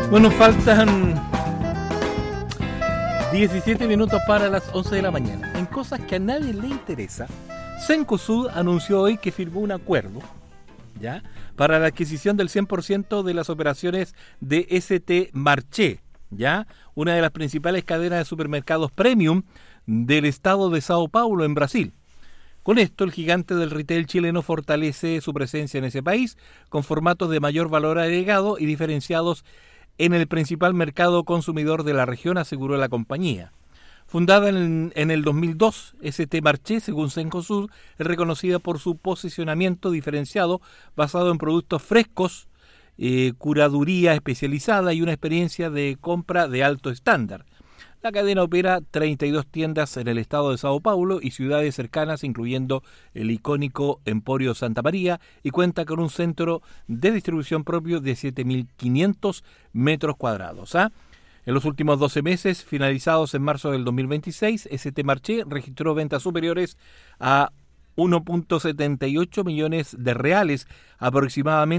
Bueno, faltan 17 minutos para las 11 de la mañana. En cosas que a nadie le interesa, Cencosud anunció hoy que firmó un acuerdo, ¿ya?, para la adquisición del 100% de las operaciones de ST Marché, ¿ya?, una de las principales cadenas de supermercados premium del estado de Sao Paulo, en Brasil. Con esto, el gigante del retail chileno fortalece su presencia en ese país con formatos de mayor valor agregado y diferenciados en el principal mercado consumidor de la región, aseguró la compañía. Fundada en el 2002, ST Marché, según Cencosud, es reconocida por su posicionamiento diferenciado basado en productos frescos, curaduría especializada y una experiencia de compra de alto estándar. La cadena opera 32 tiendas en el estado de Sao Paulo y ciudades cercanas, incluyendo el icónico Emporio Santa María, y cuenta con un centro de distribución propio de 7.500 metros cuadrados. En los últimos 12 meses, finalizados en marzo del 2026, ST Marché registró ventas superiores a 1.78 millones de reales, aproximadamente